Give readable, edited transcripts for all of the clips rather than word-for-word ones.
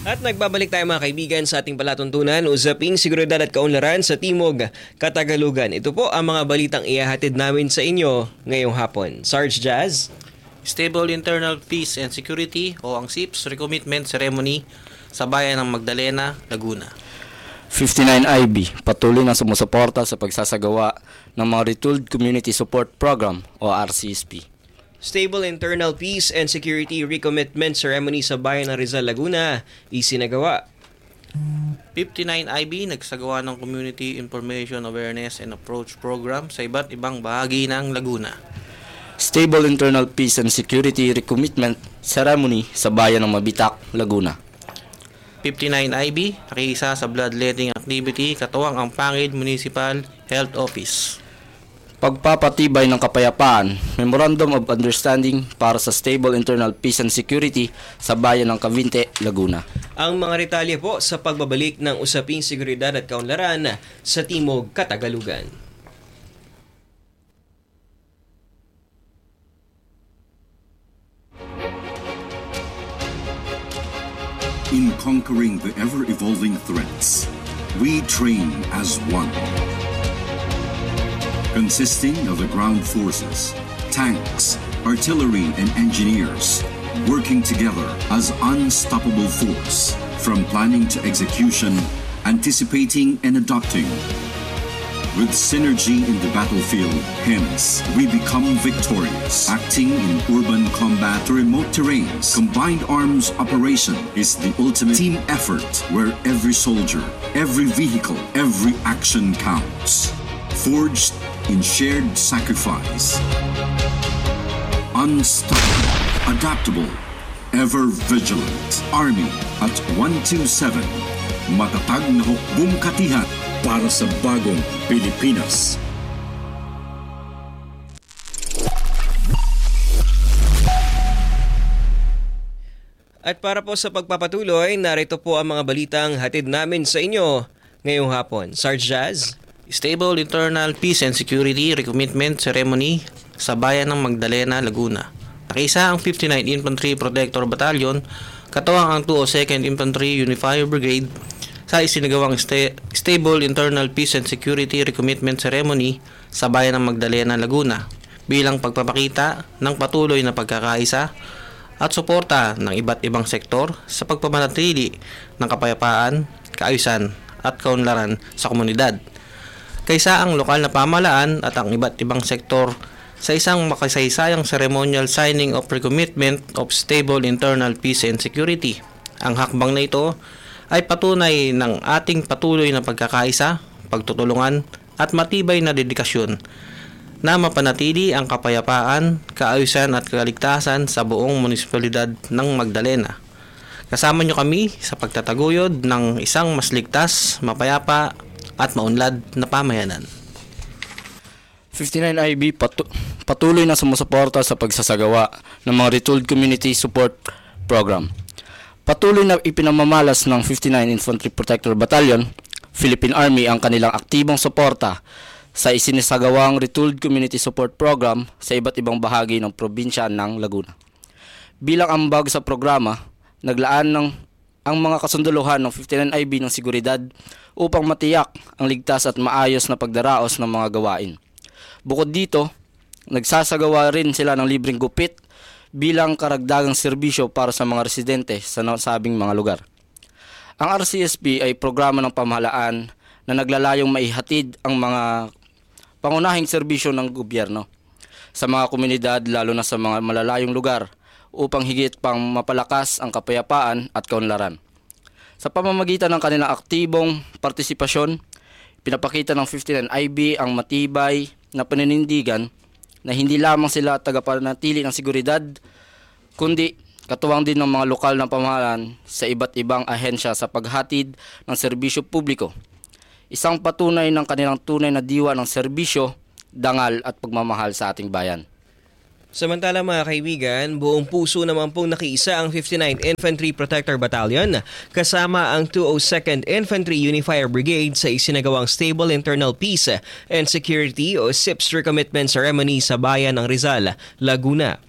At nagbabalik tayo mga kaibigan sa ating palatuntunan, usaping seguridad at kaunlaran sa Timog, Katagalugan. Ito po ang mga balitang ihahatid namin sa inyo ngayong hapon. Sarge Jazz. Stable Internal Peace and Security o ang SIPS Recommitment Ceremony sa bayan ng Magdalena, Laguna. 59IB, patuloy na sumusuporta sa pagsasagawa ng mga Retooled Community Support Program o RCSP. Stable Internal Peace and Security Recommitment Ceremony sa bayan ng Rizal, Laguna, isinagawa. 59IB nagsagawa ng Community Information Awareness and Approach Program sa iba't ibang bahagi ng Laguna. Stable Internal Peace and Security Recommitment Ceremony sa bayan ng Mabitak, Laguna. 59IB nakiisa sa bloodletting activity katuwang ang Pangid Municipal Health Office. Pagpapatibay ng kapayapaan, Memorandum of Understanding para sa Stable Internal Peace and Security sa bayan ng Cavite, Laguna. Ang mga retalya po sa pagbabalik ng usaping seguridad at kaunlaran sa Timog, Katagalugan. In conquering the ever-evolving threats, we train as one. Consisting of the ground forces, tanks, artillery, and engineers, working together as unstoppable force, from planning to execution, anticipating and adapting. With synergy in the battlefield, hence, we become victorious. Acting in urban combat to remote terrains, combined arms operation is the ultimate team effort where every soldier, every vehicle, every action counts. Forged in shared sacrifice. Unstoppable, adaptable, ever vigilant. Army at 127. Matatag na hukbong katihan para sa bagong Pilipinas. At para po sa pagpapatuloy, narito po ang mga balitang hatid namin sa inyo ngayong hapon. Sarge Jazz. Stable Internal Peace and Security Recommitment Ceremony sa bayan ng Magdalena, Laguna. Nakiisa ang 59 Infantry Protector Battalion, katuwang ang 202nd Infantry Unifier Brigade sa isinagawang Stable Internal Peace and Security Recommitment Ceremony sa bayan ng Magdalena, Laguna bilang pagpapakita ng patuloy na pagkakaisa at suporta ng iba't ibang sektor sa pagpapanatili ng kapayapaan, kaayusan at kaunlaran sa komunidad. Kaysa ang lokal na pamahalaan at ang iba't ibang sektor sa isang makasaysayang ceremonial signing of recommitment of stable internal peace and security. Ang hakbang na ito ay patunay ng ating patuloy na pagkakaisa, pagtutulungan at matibay na dedikasyon na mapanatili ang kapayapaan, kaayusan at kaligtasan sa buong munisipalidad ng Magdalena. Kasama nyo kami sa pagtataguyod ng isang mas ligtas, mapayapa at maunlad na pamayanan. 59IB patuloy na sumusuporta sa pagsasagawa ng mga Retooled Community Support Program. Patuloy na ipinamamalas ng 59 Infantry Protector Battalion, Philippine Army ang kanilang aktibong suporta sa isinasagawang Retooled Community Support Program sa iba't ibang bahagi ng probinsya ng Laguna. Bilang ambag sa programa, naglaan ang mga kasunduluhan ng 59IB ng seguridad upang matiyak ang ligtas at maayos na pagdaraos ng mga gawain. Bukod dito, nagsasagawa rin sila ng libreng gupit bilang karagdagang serbisyo para sa mga residente sa nasabing mga lugar. Ang RCSP ay programa ng pamahalaan na naglalayong maihatid ang mga pangunahing serbisyo ng gobyerno sa mga komunidad lalo na sa mga malalayong lugar upang higit pang mapalakas ang kapayapaan at kaunlaran. Sa pamamagitan ng kanilang aktibong partisipasyon, pinapakita ng 59IB ang matibay na paninindigan na hindi lamang sila tagapanatili ng seguridad, kundi katuwang din ng mga lokal na pamahalaan sa iba't ibang ahensya sa paghatid ng serbisyo publiko. Isang patunay ng kanilang tunay na diwa ng serbisyo, dangal at pagmamahal sa ating bayan. Samantala mga kaibigan, buong puso naman pong nakiisa ang 59 Infantry Protector Battalion kasama ang 202nd Infantry Unifier Brigade sa isinagawang Stable Internal Peace and Security o SIPS Recommitment Ceremony sa bayan ng Rizal, Laguna.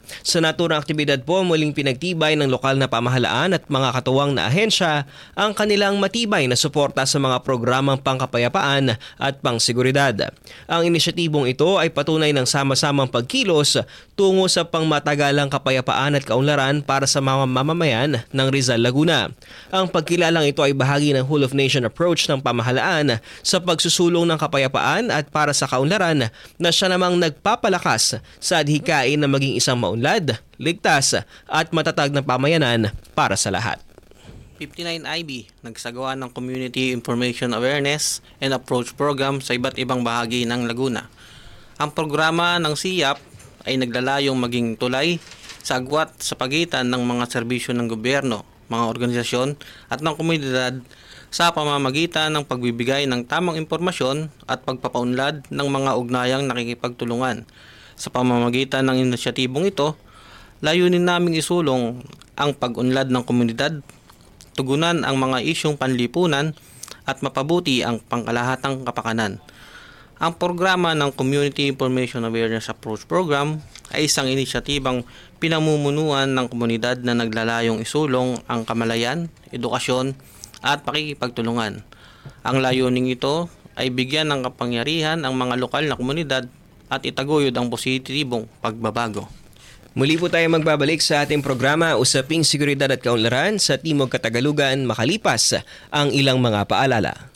Sa naturang aktibidad po, muling pinagtibay ng lokal na pamahalaan at mga katuwang na ahensya ang kanilang matibay na suporta sa mga programang pangkapayapaan at pangseguridad. Ang inisyatibong ito ay patunay ng sama-samang pagkilos tungo sa pangmatagalang kapayapaan at kaunlaran para sa mga mamamayan ng Rizal, Laguna. Ang pagkilalang ito ay bahagi ng whole of nation approach ng pamahalaan sa pagsusulong ng kapayapaan at para sa kaunlaran na siya namang nagpapalakas sa adhikain na maging isang maunlad, ligtas at matatag na pamayanan para sa lahat. 59IB nagsagawa ng Community Information Awareness and Approach Program sa iba't ibang bahagi ng Laguna. Ang programa ng SIAP ay naglalayong maging tulay sa agwat sa pagitan ng mga serbisyo ng gobyerno, mga organisasyon at ng komunidad sa pamamagitan ng pagbibigay ng tamang impormasyon at pagpapaunlad ng mga ugnayang nakikipagtulungan. Sa pamamagitan ng inisyatibong ito, layunin naming isulong ang pag-unlad ng komunidad, tugunan ang mga isyong panlipunan at mapabuti ang pangkalahatang kapakanan. Ang programa ng Community Information Awareness Approach Program ay isang inisyatibang pinamumunuan ng komunidad na naglalayong isulong ang kamalayan, edukasyon at pakikipagtulungan. Ang layuning ito ay bigyan ng kapangyarihan ang mga lokal na komunidad at itaguyod ang positibong pagbabago. Muli po tayo magbabalik sa ating programa Usaping Seguridad at Kaunlaran sa Timog Katagalugan makalipas ang ilang mga paalala.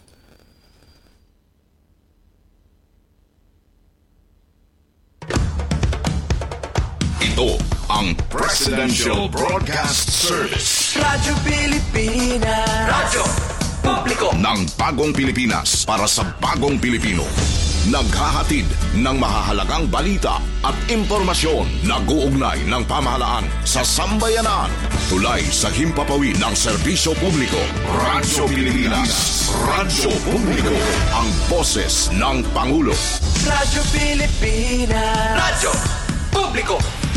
Ito ang Presidential Broadcast Service. Radyo Pilipinas. Radyo Publiko Ng bagong Pilipinas para sa bagong Pilipino. Naghahatid ng mahahalagang balita at impormasyon na guugnay ng pamahalaan sa sambayanan. Tulay sa himpapawid ng serbisyo publiko. Radyo Pilipinas. Radyo Publiko. Ang boses ng Pangulo. Radyo Pilipinas. Radyo Publiko.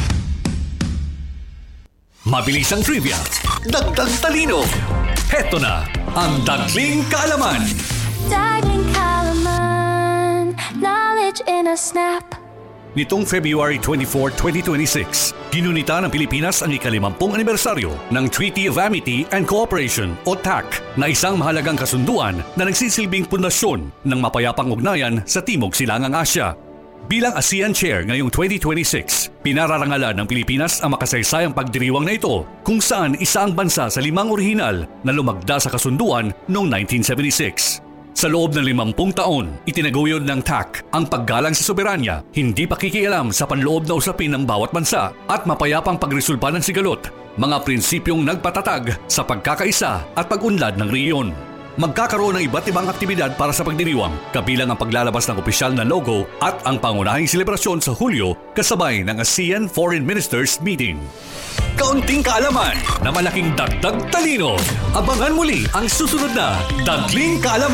Mabilis ang trivia, dagdag talino. Heto na ang Dagling Kaalaman. Dagling Kaalaman, knowledge in a snap. Nitong February 24, 2026, ginunita ng Pilipinas ang ika-50 anibersaryo ng Treaty of Amity and Cooperation o TAC na isang mahalagang kasunduan na nagsisilbing pundasyon ng mapayapang ugnayan sa Timog Silangang Asya. Bilang ASEAN Chair ngayong 2026, pinararangalan ng Pilipinas ang makasaysayang pagdiriwang na ito kung saan isa ang bansa sa 5 orihinal na lumagda sa kasunduan noong 1976. Sa loob ng 50 taon, itinaguyod ng TAC ang paggalang sa soberanya, hindi pakikialam sa panloob na usapin ng bawat bansa at mapayapang pagresolba ng sigalot, mga prinsipyong nagpatatag sa pagkakaisa at pag-unlad ng rehiyon. Magkakaroon ng iba't ibang aktibidad para sa pagdiriwang, kabilang ang paglalabas ng opisyal na logo at ang pangunahing selebrasyon sa Hulyo kasabay ng ASEAN Foreign Ministers Meeting. Kaunting kaalaman na malaking dagdag talino. Abangan muli ang susunod na Dagling Kaalaman.